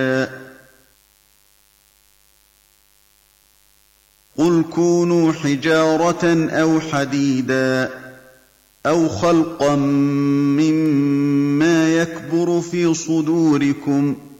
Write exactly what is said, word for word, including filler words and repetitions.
قُلْ كُونُوا حِجَارَةً أَوْ حَدِيدًا أَوْ خَلْقًا مِّمَّا يَكْبُرُ فِي صُدُورِكُمْ